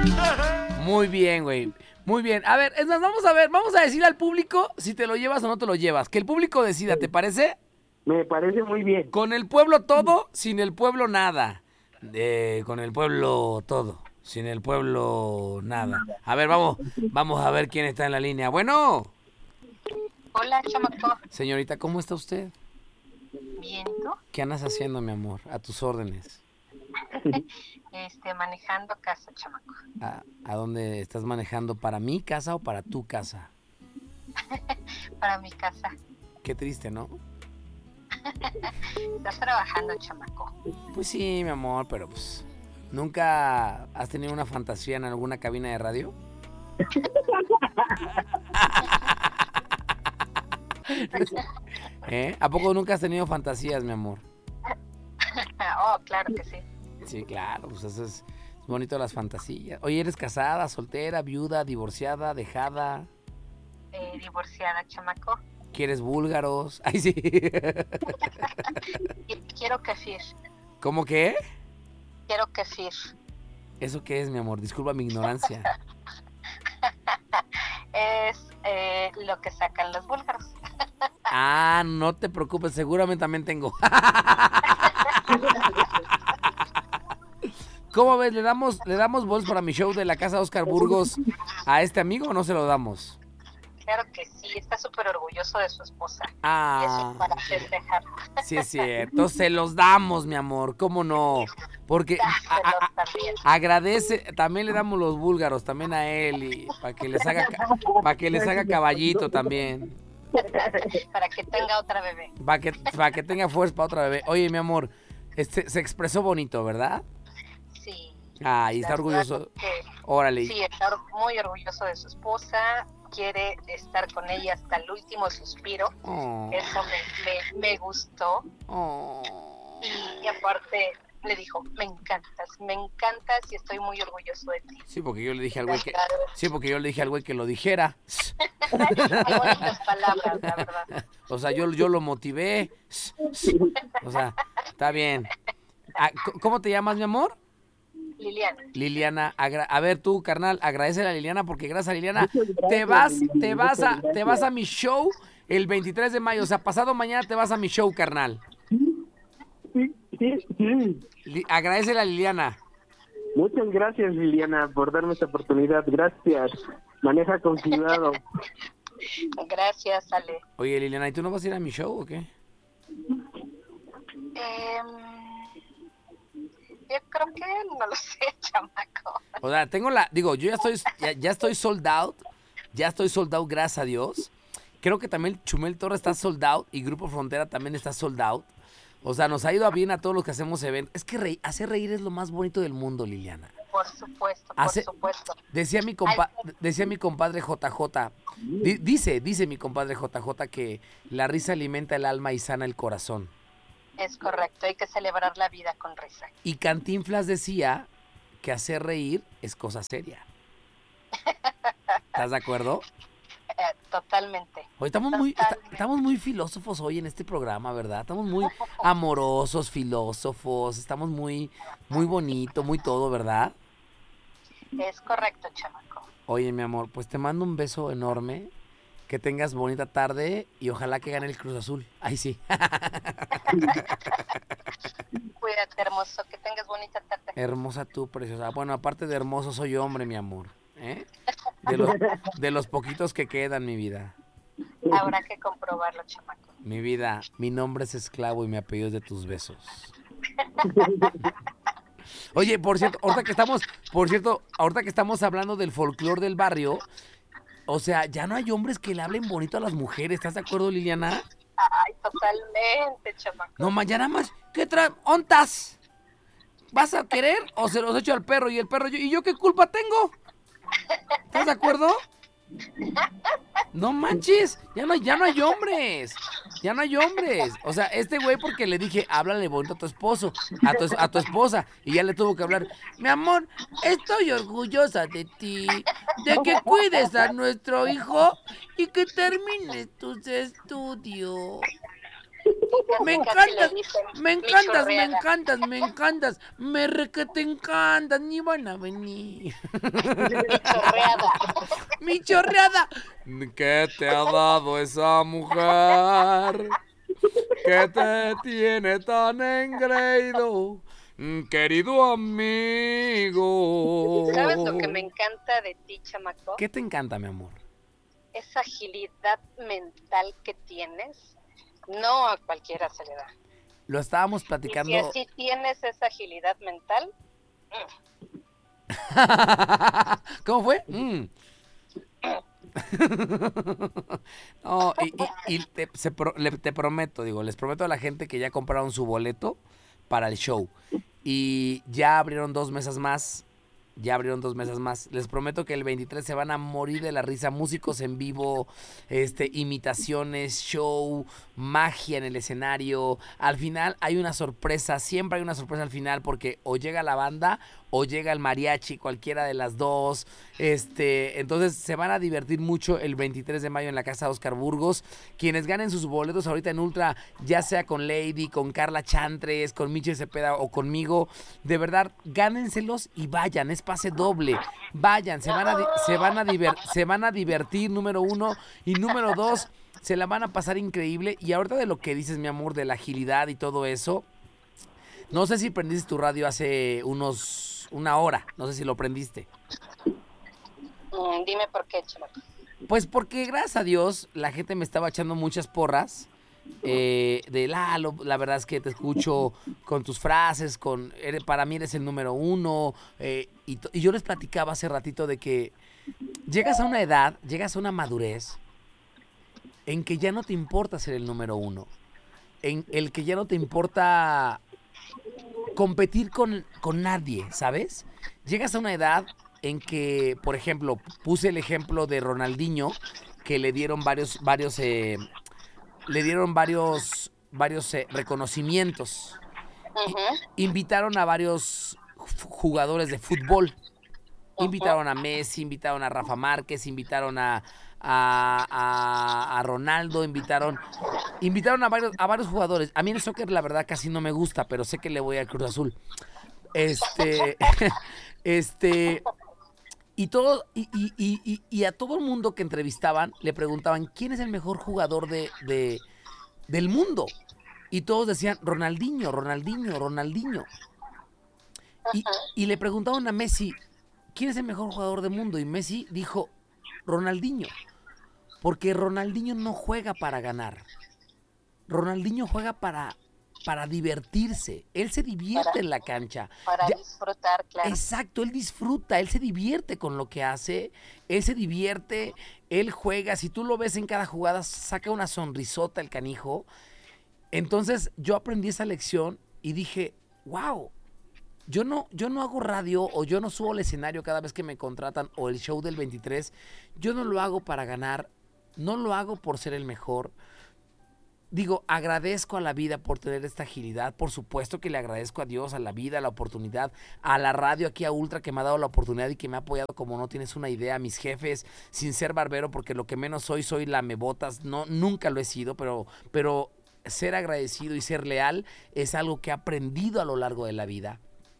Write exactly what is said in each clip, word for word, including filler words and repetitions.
Muy bien, güey. Muy bien. A ver, es más, vamos a ver, vamos a decirle al público si te lo llevas o no te lo llevas. Que el público decida, ¿te parece? Me parece muy bien. Con el pueblo todo, sin el pueblo nada. Eh, con el pueblo todo, sin el pueblo nada. A ver, vamos, vamos a ver quién está en la línea. Bueno, Hola, chamaco. señorita, ¿cómo está usted? Bien, ¿y tú? ¿Qué andas haciendo, mi amor? A tus órdenes. Este, manejando casa, chamaco. ¿A, a dónde estás manejando? ¿Para mi casa o para tu casa? Para mi casa. Qué triste, ¿no? Estás trabajando, chamaco. Pues sí, mi amor, pero pues... ¿Nunca has tenido una fantasía en alguna cabina de radio? ¿Eh? ¿A poco nunca has tenido fantasías, mi amor? Oh, claro que sí. Sí, claro, pues eso es, es bonito las fantasías. Oye, ¿eres casada, soltera, viuda, divorciada, dejada? Eh, divorciada, chamaco. ¿Quieres búlgaros? Ay, sí. Y quiero kefir. ¿Cómo qué? Quiero kefir. ¿Eso qué es, mi amor? Disculpa mi ignorancia. Es eh, lo que sacan los búlgaros. Ah, no te preocupes, seguramente también tengo. ¿Cómo ves? ¿Le damos, ¿Le damos voz para mi show de la casa Oscar Burgos a este amigo o no se lo damos? Claro que sí, está súper orgulloso de su esposa. Ah, Y eso es para festejar. sí es cierto, se los damos, mi amor, ¿cómo no? Porque a, a, a, agradece, también le damos los búlgaros, también a él, y para que les haga para que les haga caballito también. Para que tenga otra bebé. Para que, para que tenga fuerza para otra bebé. Oye, mi amor, este, se expresó bonito, ¿verdad? Sí. Ah, y está orgulloso. Órale. Sí, está muy orgulloso de su esposa. Quiere estar con ella hasta el último suspiro. Oh. Eso me, me, me gustó. Oh. Y, y aparte le dijo, me encantas, me encantas y estoy muy orgulloso de ti. Sí, porque yo le dije al güey que Sí, porque yo le dije al güey que lo dijera. Qué bonitas palabras, la verdad. O sea, yo, yo lo motivé. O sea, está bien. ¿Cómo te llamas, mi amor? Liliana. Liliana, agra- a ver tú, carnal, agradece a Liliana porque gracias a Liliana te vas, te vas a, te vas a mi show el veintitrés de mayo, o sea, pasado mañana te vas a mi show, carnal. Sí, sí, sí. Li- agradecele a Liliana. Muchas gracias, Liliana, por darme esta oportunidad. Gracias. Maneja con cuidado. Gracias, Ale. Oye, Liliana, ¿y tú no vas a ir a mi show o qué? Eh, yo creo que no lo sé, chamaco. O sea, tengo la, digo, yo ya estoy, ya, ya estoy sold out, ya estoy sold out, gracias a Dios. Creo que también Chumel Torres está sold out y Grupo Frontera también está sold out. O sea, nos ha ido a bien a todos los que hacemos eventos. Es que reír, hacer reír es lo más bonito del mundo, Liliana. Por supuesto, por Hace, supuesto. Decía mi, compa, decía mi compadre J J, di, dice, dice mi compadre J J que la risa alimenta el alma y sana el corazón. Es correcto, hay que celebrar la vida con risa. Y Cantinflas decía que hacer reír es cosa seria. ¿Estás de acuerdo? Eh, totalmente. Hoy estamos muy, está, estamos muy filósofos hoy en este programa, ¿verdad? Estamos muy amorosos, filósofos, estamos muy, muy bonito, muy todo, ¿verdad? Es correcto, chamaco. Oye, mi amor, pues te mando un beso enorme. Que tengas bonita tarde y ojalá que gane el Cruz Azul. Ay, sí. Cuídate, hermoso. Que tengas bonita tarde. Hermosa tú, preciosa. Bueno, aparte de hermoso, soy hombre, mi amor. ¿Eh? De los, de los poquitos que quedan, mi vida. Habrá que comprobarlo, chamaco. Mi vida, mi nombre es esclavo y mi apellido es de tus besos. Oye, por cierto, ahorita que estamos, por cierto, ahorita que estamos hablando del folclore del barrio, o sea, ya no hay hombres que le hablen bonito a las mujeres, ¿estás de acuerdo, Liliana? Ay, totalmente, chamaco. No, mañana más, ¿qué traes? ¿Ontas? ¿Vas a querer o se los echo al perro y el perro yo? ¿Y yo qué culpa tengo? ¿Estás de acuerdo? No manches, ya no, ya no hay hombres, ya no hay hombres. O sea, este güey porque le dije, háblale bonito a tu esposo, a tu, a tu esposa, y ya le tuvo que hablar. Mi amor, estoy orgullosa de ti, de que cuides a nuestro hijo y que termines tus estudios. Me Casi, casi encantas, le dicen, me "Mi encantas, me chorreada". encantas, me encantas, me re que te encantas, ni van a venir. Mi chorreada. Mi chorreada. ¿Qué te ha dado esa mujer? ¿Qué te tiene tan engreído, querido amigo? ¿Sabes lo que me encanta de ti, chamaco? ¿Qué te encanta, mi amor? Esa agilidad mental que tienes, no a cualquiera se le da. Lo estábamos Y si platicando. así tienes esa agilidad mental, ¿Cómo fue? Mm. No, y, y- y te, se pro- le- te prometo, digo, les prometo a la gente que ya compraron su boleto para el show. Y ya abrieron dos mesas más. Ya abrieron dos mesas más. Les prometo que el veintitrés se van a morir de la risa. Músicos en vivo, este, imitaciones, show, magia en el escenario. Al final hay una sorpresa. Siempre hay una sorpresa al final porque o llega la banda o llega el mariachi, cualquiera de las dos. Este, entonces se van a divertir mucho el veintitrés de mayo en la casa de Oscar Burgos. Quienes ganen sus boletos ahorita en Ultra, ya sea con Lady, con Carla Chantres, con Michel Cepeda o conmigo, de verdad, gánenselos y vayan, es pase doble. Vayan, se van a, di- se van a, diver- se van a divertir, número uno. Y número dos, se la van a pasar increíble. Y ahorita de lo que dices, mi amor, de la agilidad y todo eso, no sé si prendiste tu radio hace unos, una hora, no sé si lo prendiste. mm, dime por qué, chamaco. Pues porque gracias a Dios la gente me estaba echando muchas porras. Eh, de Lalo, la verdad es que te escucho con tus frases, con eres, para mí eres el número uno. eh, y, to- y yo les platicaba hace ratito de que llegas a una edad, llegas a una madurez en que ya no te importa ser el número uno, en el que ya no te importa competir con, con nadie, ¿sabes? Llegas a una edad en que, por ejemplo, puse el ejemplo de Ronaldinho, que le dieron varios, varios, eh, le dieron varios, varios eh, reconocimientos. I- Ujú, invitaron a varios f- jugadores de fútbol. ujú. Invitaron a Messi, invitaron a Rafa Márquez, invitaron a, a, a- a Ronaldo, invitaron, invitaron a varios, a varios jugadores. A mí el soccer, la verdad, casi no me gusta, pero sé que le voy al Cruz Azul. Este, este, y todo, y, y- y- y- y a todo el mundo que entrevistaban le preguntaban quién es el mejor jugador de, de- del mundo. Y todos decían Ronaldinho, Ronaldinho, Ronaldinho. Y, y le preguntaban a Messi quién es el mejor jugador del mundo. Y Messi dijo Ronaldinho. Porque Ronaldinho no juega para ganar. Ronaldinho juega para, para divertirse. Él se Para, divierte en la cancha. para Ya, disfrutar, claro. exacto, él disfruta, él se divierte con lo que hace, él se divierte, él juega, si tú lo ves en cada jugada, saca una sonrisota el canijo. Entonces yo aprendí esa lección y dije, wow, yo no, yo no hago radio o yo no subo al escenario cada vez que me contratan o el show del veintitrés, yo no lo hago para ganar, no lo hago por ser el mejor. Digo, agradezco a la vida por tener esta agilidad. Por supuesto que le agradezco a Dios, a la vida, a la oportunidad, a la radio aquí a Ultra que me ha dado la oportunidad y que me ha apoyado como no tienes una idea. A mis jefes, sin ser barbero, porque lo que menos soy, soy lamebotas. No, nunca lo he sido, pero, pero ser agradecido y ser leal es algo que he aprendido a lo largo de la vida.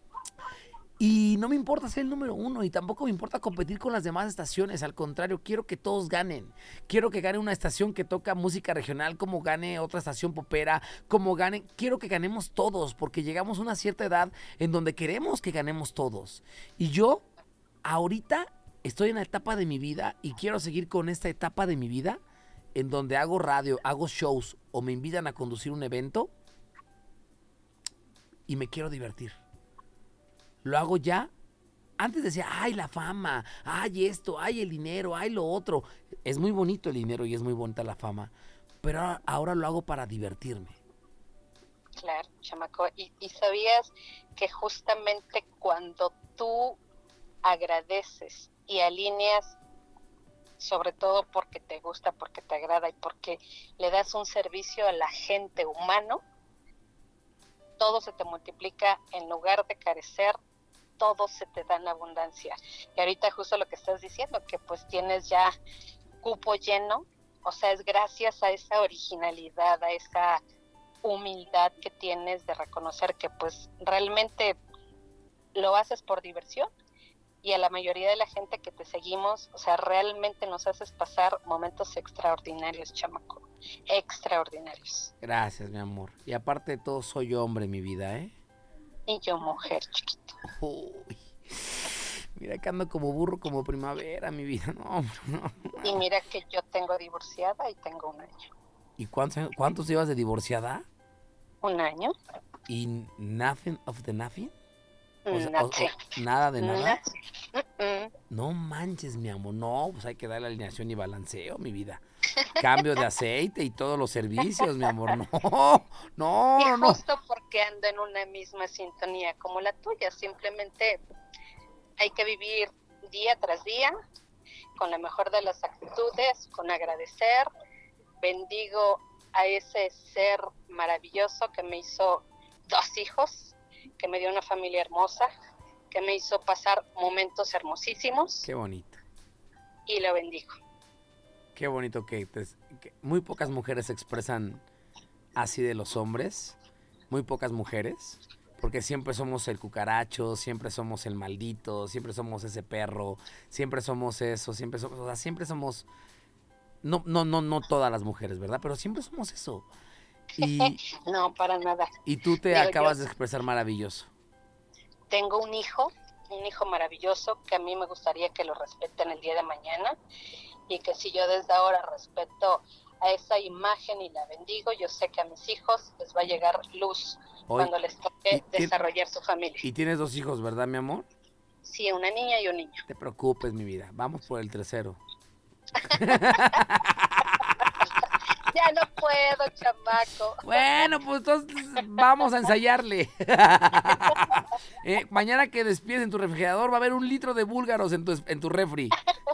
Y no me importa ser el número uno y tampoco me importa competir con las demás estaciones. Al contrario, quiero que todos ganen. Quiero que gane una estación que toca música regional, como gane otra estación popera, como gane. Quiero que ganemos todos, porque llegamos a una cierta edad en donde queremos que ganemos todos. Y yo, ahorita, estoy en la etapa de mi vida y quiero seguir con esta etapa de mi vida en donde hago radio, hago shows o me invitan a conducir un evento y me quiero divertir. Lo hago ya. Antes decía, ay, la fama, ay, esto, ay, el dinero, ay, lo otro. Es muy bonito el dinero y es muy bonita la fama, pero ahora, ahora lo hago para divertirme. Claro, chamaco. Y, y sabías que justamente cuando tú agradeces y alineas, sobre todo porque te gusta, porque te agrada y porque le das un servicio a la gente humano, todo se te multiplica. En lugar de carecer, todo se te da en abundancia. Y ahorita justo lo que estás diciendo, que pues tienes ya cupo lleno, o sea, es gracias a esa originalidad, a esa humildad que tienes de reconocer que pues realmente lo haces por diversión, y a la mayoría de la gente que te seguimos, o sea, realmente nos haces pasar momentos extraordinarios, chamaco, extraordinarios. Gracias, mi amor. Y aparte de todo, soy hombre, mi vida, ¿eh? Y yo mujer, chiquito. Uy. Mira que ando como burro, como primavera, mi vida. No, no. Y mira que yo tengo divorciada y tengo un año. ¿Y cuántos, cuántos llevas de divorciada? ¿Un año? ¿Y nothing of the nothing? O sea, No o- sé. o- ¿Nada de nada? Mm-mm. No manches, mi amor. No, pues hay que darle alineación y balanceo, mi vida. Cambio de aceite y todos los servicios, mi amor. No, no, Y no, no. justo porque ando en una misma sintonía como la tuya, simplemente hay que vivir día tras día con la mejor de las actitudes, con agradecer. Bendigo a ese ser maravilloso que me hizo dos hijos, que me dio una familia hermosa, que me hizo pasar momentos hermosísimos, Qué bonito. y lo bendigo. Qué bonito que, te- que muy pocas mujeres se expresan así de los hombres. Muy pocas mujeres. Porque siempre somos el cucaracho, siempre somos el maldito, siempre somos ese perro, siempre somos eso, siempre somos, o sea, siempre somos, no, no, no, no todas las mujeres, ¿verdad? Pero siempre somos eso. Y, No, para nada. y tú te Digo, acabas yo- de expresar maravilloso. Tengo un hijo, un hijo maravilloso, que a mí me gustaría que lo respeten el día de mañana, y que si yo desde ahora respeto a esa imagen y la bendigo, yo sé que a mis hijos les va a llegar luz Hoy, cuando les toque y ti- desarrollar su familia. y tienes dos hijos, ¿verdad, mi amor? Sí, una niña y un niño. No te preocupes, mi vida. Vamos por el tercero. Ya no puedo, chamaco. Bueno, pues entonces vamos a ensayarle. Eh, mañana que despides en tu refrigerador va a haber un litro de búlgaros en tu, en tu refri.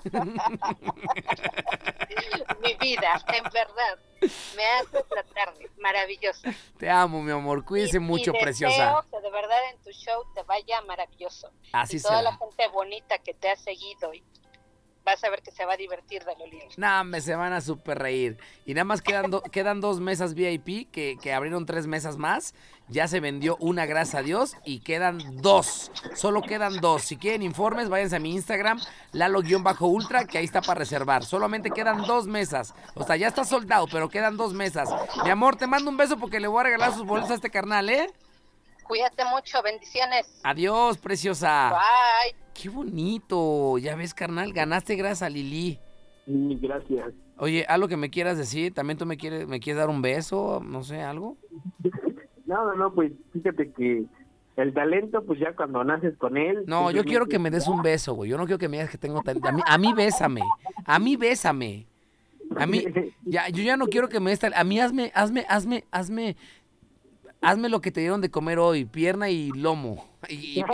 Mi vida, en verdad, me haces la tarde maravillosa. Te amo, mi amor. Cuídese Y- mucho, y deseo preciosa. que de verdad en tu show te vaya maravilloso. Así y toda será. la gente bonita que te ha seguido, y vas a ver que se va a divertir de lo lindo. Nah, me se van a super reír. Y nada más quedan, do- quedan dos mesas V I P que, que abrieron tres mesas más. Ya se vendió una, gracias a Dios, y quedan dos. Solo quedan dos. Si quieren informes, váyanse a mi Instagram, Lalo-Ultra, que ahí está para reservar. Solamente quedan dos mesas. O sea, ya está soldado, pero quedan dos mesas. Mi amor, te mando un beso porque le voy a regalar sus boletos a este carnal, ¿eh? Cuídate mucho, bendiciones. Adiós, preciosa. Bye. Qué bonito. Ya ves, carnal, ganaste gracias a Lili. Mm, Gracias. Oye, ¿algo que me quieras decir? ¿También tú me quieres, me quieres dar un beso? No sé, ¿algo? No, no, no, pues fíjate que el talento, pues ya cuando naces con él. No, yo quiero que me simplemente- des un beso, güey. Yo no quiero que me digas que tengo talento. A mí, a mí bésame. A mí bésame. A mí, ya, yo ya no quiero que me des tal- A mí hazme, hazme, hazme, hazme, hazme lo que te dieron de comer hoy, pierna y lomo. Y- y-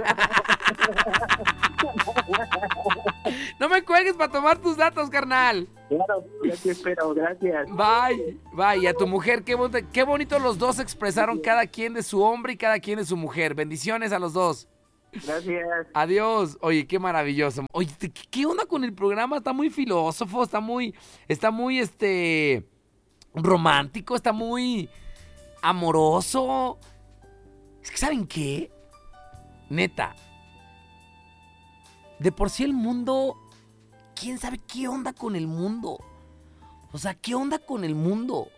no me cuelgues para tomar tus datos, carnal. Claro, ya te espero, gracias. Bye, bye. Y a tu mujer, qué bonito, qué bonito los dos expresaron cada quien de su hombre y cada quien de su mujer. Bendiciones a los dos. Gracias. Adiós. Oye, qué maravilloso. Oye, ¿qué, qué onda con el programa? Está muy filósofo, está muy, está muy, este, romántico, está muy amoroso. Es que, ¿saben qué? Neta, de por sí el mundo, ¿quién sabe qué onda con el mundo? O sea, ¿qué onda con el mundo?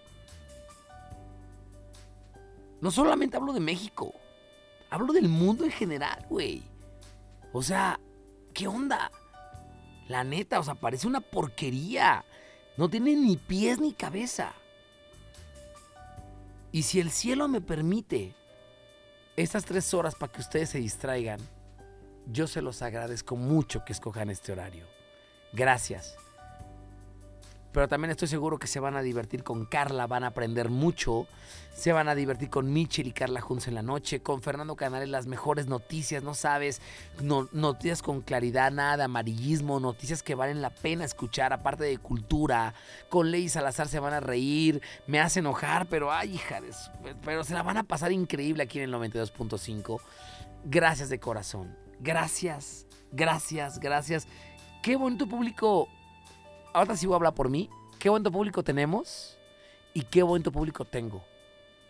No solamente hablo de México, hablo del mundo en general, güey. O sea, ¿qué onda? La neta, o sea, parece una porquería. No tiene ni pies ni cabeza. Y si el cielo me permite estas tres horas para que ustedes se distraigan, yo se los agradezco mucho que escojan este horario. Gracias. Pero también estoy seguro que se van a divertir con Carla, van a aprender mucho. Se van a divertir con Michel y Carla juntos en la noche. Con Fernando Canales, las mejores noticias, no sabes. No, noticias con claridad, nada de amarillismo. Noticias que valen la pena escuchar, aparte de cultura. Con Ley Salazar se van a reír. Me hace enojar, pero ay, hija de su- pero se la van a pasar increíble aquí en el noventa y dos punto cinco. Gracias de corazón. Gracias, gracias, gracias. Qué bonito público. Ahora sí voy a hablar por mí. Qué bonito público tenemos y qué bonito público tengo.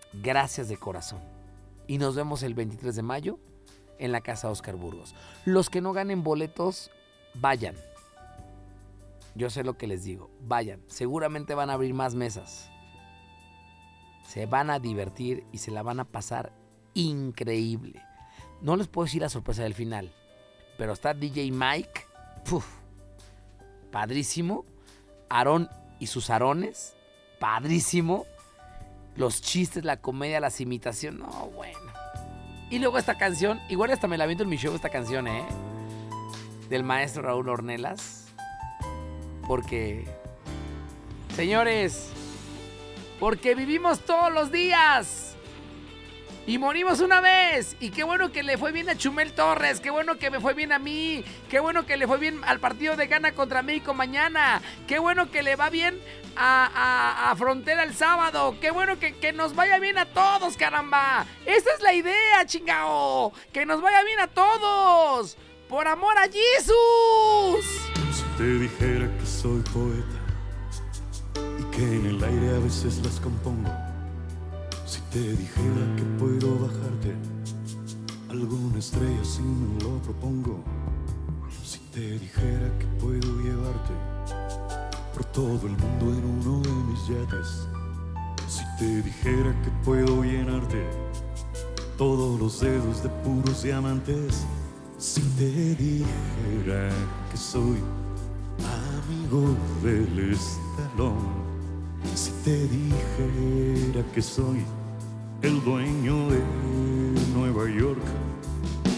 gracias de corazón. Y nos vemos el veintitrés de mayo en la casa Oscar Burgos. Los que no ganen boletos, vayan. Yo sé lo que les digo, vayan. Seguramente van a abrir más mesas. Se van a divertir y se la van a pasar increíble. No les puedo decir la sorpresa del final, pero está D J Mike, ¡puf! Padrísimo. Aarón y sus Aarones, padrísimo. Los chistes, la comedia, las imitaciones, no, bueno. Y luego esta canción, igual hasta me la viento en mi show esta canción, ¿eh? Del maestro Raúl Ornelas. Porque, señores, porque vivimos todos los días y morimos una vez. Y qué bueno que le fue bien a Chumel Torres, qué bueno que me fue bien a mí, qué bueno que le fue bien al partido de Ghana contra México mañana, qué bueno que le va bien a, a, a Frontera el sábado, qué bueno que, que nos vaya bien a todos, caramba. Esa es la idea, chingao, que nos vaya bien a todos, por amor a Jesús. Si te dijera que soy poeta y que en el aire a veces las compongo, si te dijera que puedo bajarte alguna estrella si me lo propongo, si te dijera que puedo llevarte por todo el mundo en uno de mis yates, si te dijera que puedo llenarte todos los dedos de puros diamantes, si te dijera que soy amigo del estalón, si te dijera que soy el dueño de Nueva York,